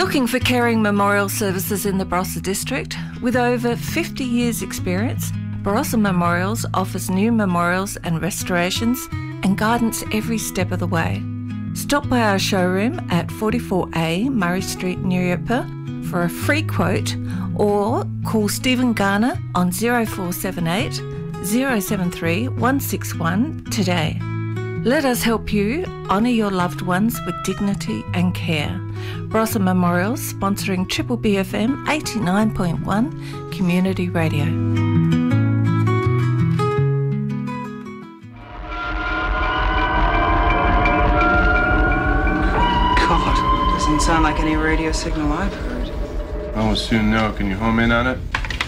Looking for caring memorial services in the Barossa district? With over 50 years experience, Barossa Memorials offers new memorials and restorations and guidance every step of the way. Stop by our showroom at 44A Murray Street, Nuriootpa for a free quote, or call Stephen Garner on 0478 073 161 today. Let us help you honour your loved ones with dignity and care. Barossa Memorials sponsoring Triple BFM 89.1 Community Radio. God, doesn't sound like any radio signal I've heard. I will soon know. Can you home in on it?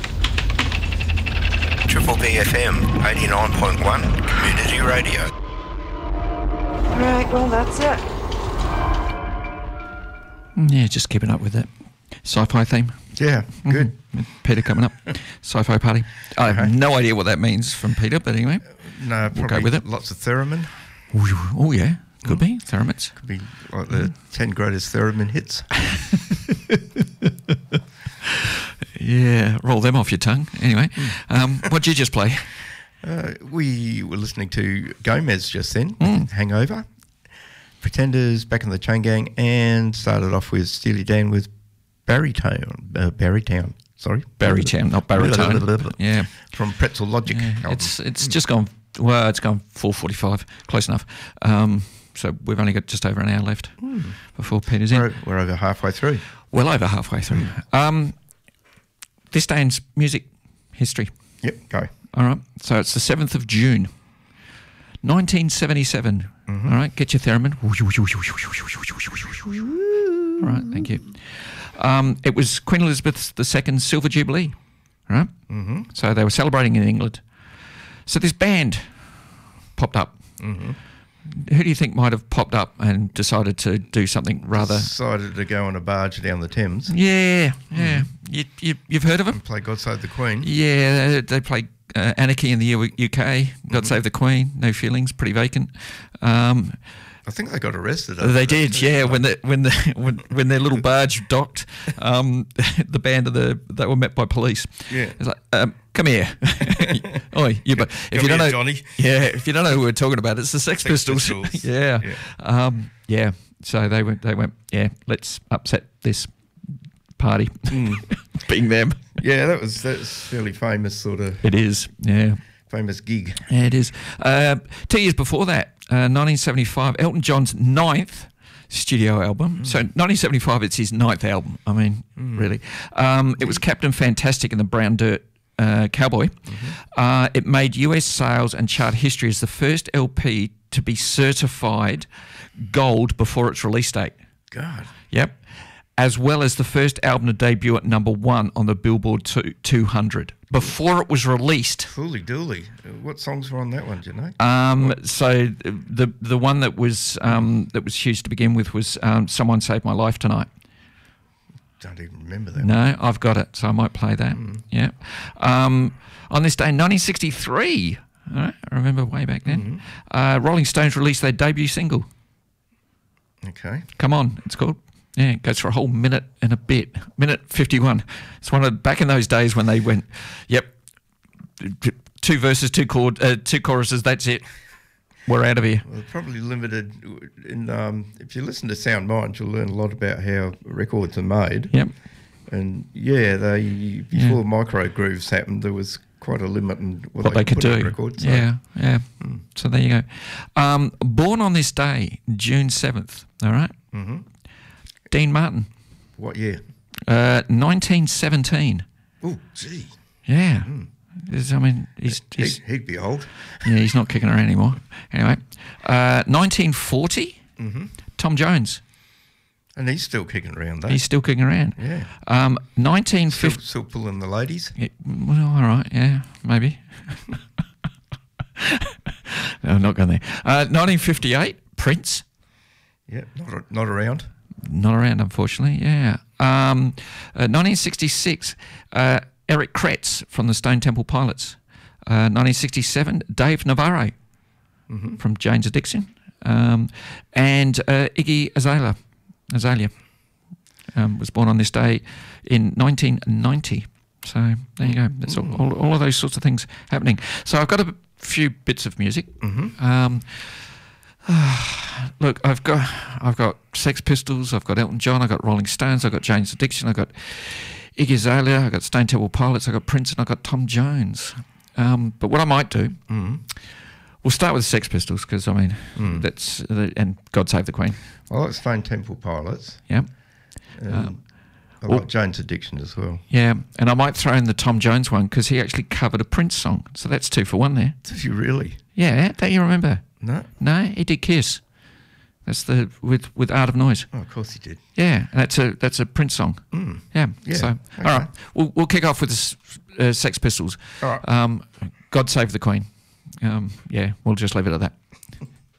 Triple BFM 89.1 Community Radio. Right, well, that's it. Yeah, just keeping up with that sci-fi theme. Yeah, good. Peter coming up. Sci-fi party. I have no idea what that means from Peter, but anyway. No, we'll probably go with it. Lots of theremin. Oh, yeah. Could be. Theremins. Could be like the 10 greatest theremin hits. Yeah, roll them off your tongue. Anyway, what'd you just play? We were listening to Gomez just then, Hangover, Pretenders, Back in the Chain Gang, and started off with Steely Dan with Barrytown. Sorry, Barrytown, not baritone. Yeah, from Pretzel Logic. Yeah. It's just gone. Well, it's gone 4:45. Close enough. So we've only got just over an hour left before Peter's in. We're over halfway through. Well over halfway through. This day in music history. Yep, go. All right. So it's the 7th of June, 1977. All right. Get your theremin. All right. Thank you. It was Queen Elizabeth II's Silver Jubilee. All right. So they were celebrating in England. So this band popped up. Who do you think might have popped up and decided to do something rather... Decided to go on a barge down the Thames. Yeah. You've heard of them? And play God Save the Queen. Yeah, they play Anarchy in the UK, God Save the Queen, No Feelings, Pretty Vacant. I think they got arrested. They did, yeah. When their little barge docked, the band they were met by police. Yeah, it's like, come here, oi, you. But if you don't know, Johnny. Yeah, if you don't know who we're talking about, it's the Sex Pistols. Yeah. Yeah. So they went. Yeah, let's upset this party, being them. Yeah, that's fairly famous sort of. It is. Yeah. Famous gig. Yeah, it is. 2 years before that, 1975, Elton John's 9th studio album. So 1975, it's his 9th album. I mean, really. It was Captain Fantastic and the Brown Dirt Cowboy. It made US sales and chart history as the first LP to be certified gold before its release date. God. Yep. As well as the first album to debut at #1 on the Billboard 200 before it was released. Holy dooly! What songs were on that one? Do you know? So the one that was huge to begin with was "Someone Saved My Life Tonight." Don't even remember that. No, I've got it, so I might play that. Yeah. On this day, 1963. All right, I remember way back then. Rolling Stones released their debut single. Okay. Come On, it's called. Yeah, it goes for a whole minute and a bit. Minute 51. It's one of back in those days when they went, yep, 2 verses, 2 choruses, that's it. We're out of here. Well, probably limited in if you listen to Sound Mind, you'll learn a lot about how records are made. Yep. And before micro grooves happened, there was quite a limit in what they could do. Records, so. Yeah. So there you go. Born on this day, June 7th, all right? Dean Martin. What year? 1917. Oh, gee. Yeah. I mean, he'd be old. Yeah, he's not kicking around anymore. Anyway, 1940. Tom Jones. And he's still kicking around, though. He's still kicking around. Yeah. 1950. Still pulling the ladies. Yeah, well, all right. Yeah, maybe. No, I'm not going there. 1958. Prince. Yeah, not around. Not around, unfortunately, yeah. 1966, Eric Kretz from the Stone Temple Pilots. 1967, Dave Navarro from Jane's Addiction. And Iggy Azalea. was born on this day in 1990. So there you go. That's all of those sorts of things happening. So I've got a few bits of music. Look, I've got Sex Pistols, I've got Elton John, I've got Rolling Stones, I've got Jane's Addiction, I've got Iggy Azalea, I've got Stone Temple Pilots, I've got Prince, and I've got Tom Jones. But what I might do, we'll start with the Sex Pistols, because, I mean, that's... and God Save the Queen. I like Stone Temple Pilots. Yeah. I like Jane's Addiction as well. Yeah, and I might throw in the Tom Jones one, because he actually covered a Prince song. So that's 2 for 1 there. Did you really? Yeah, don't you remember? No. No, he did Kiss. That's the with Art of Noise. Oh, of course he did. Yeah, that's a Prince song. Yeah. So okay. all right, we'll kick off with the Sex Pistols. All right. God Save the Queen. Yeah, we'll just leave it at that.